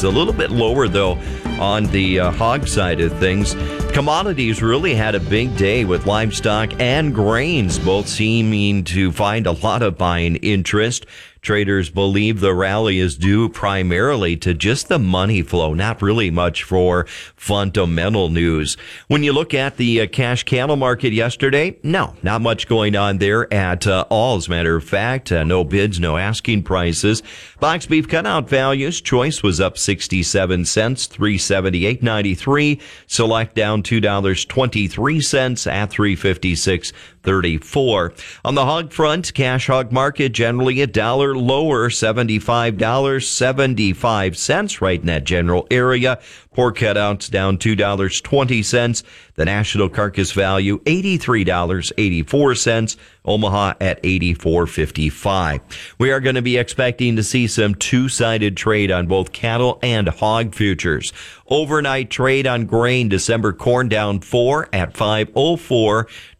A little bit lower, though, on the hog side of things. Commodities really had a big day with livestock and grains, both seeming to find a lot of buying interest. Traders believe the rally is due primarily to just the money flow, not really much for fundamental news. When you look at the cash cattle market yesterday, no, not much going on there at all. As a matter of fact, no bids, no asking prices. Box beef cutout values, choice was up 67 cents, $378.93. Select down $2.23 at $356.34. On the hog front, cash hog market generally $1 lower, $75.75 right in that general area. Pork cutouts down $2.20. The national carcass value $83.84. Omaha at $84.55. We are going to be expecting to see some two-sided trade on both cattle and hog futures. Overnight trade on grain, December corn down 4 at $5.04.